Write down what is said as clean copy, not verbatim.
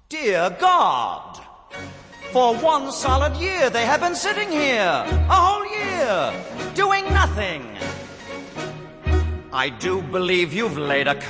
Dear God! For 1 solid year they have been sitting here, a whole year, doing nothing. I do believe you've laid a